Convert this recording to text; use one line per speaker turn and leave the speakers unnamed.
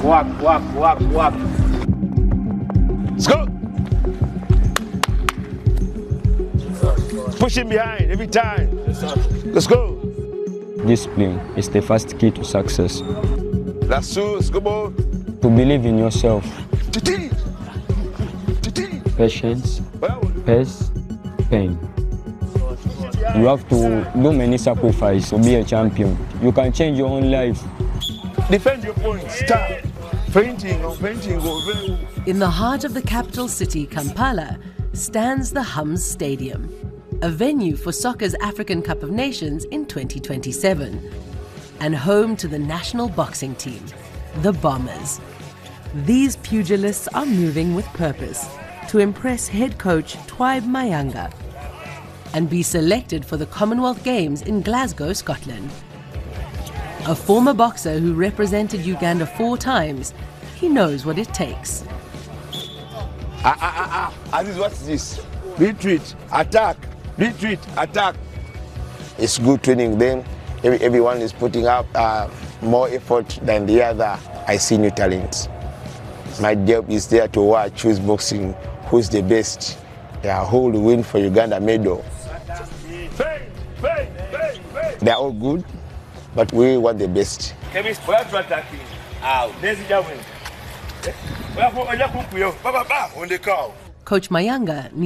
Work. Let's go. Push him behind every time. Let's go.
Discipline is the first key to success.
Let's go, ball.
To believe in yourself. Patience, pace, pain. You have to do many sacrifices to be a champion. You can change your own life.
Defend your points. Stop. Fainting.
In the heart of the capital city, Kampala, stands the Hums Stadium, a venue for soccer's African Cup of Nations in 2027, and home to the national boxing team, the Bombers. These pugilists are moving with purpose to impress head coach Twaib Mayanga and be selected for the Commonwealth Games in Glasgow, Scotland. A former boxer who represented Uganda 4 times, he knows what it takes.
Aziz, what's this? Retreat, attack. It's good training then. Everyone is putting up more effort than the other. I see new talents. My job is there to watch who's boxing, who's the best, who will win for Uganda medal. They're all good, but we want the best.
Coach Mayanga